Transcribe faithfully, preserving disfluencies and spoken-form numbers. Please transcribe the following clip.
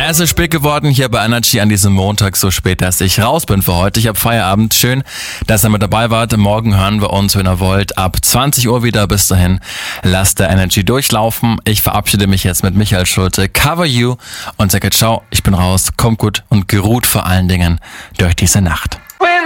Es ist spät geworden hier bei Energy an diesem Montag, so spät, dass ich raus bin für heute. Ich habe Feierabend. Schön, dass ihr mit dabei wart. Morgen hören wir uns, wenn ihr wollt, ab zwanzig Uhr wieder. Bis dahin, lasst der Energy durchlaufen. Ich verabschiede mich jetzt mit Michael Schulte, Cover You, und sage ciao, ich bin raus. Kommt gut und geruht vor allen Dingen durch diese Nacht.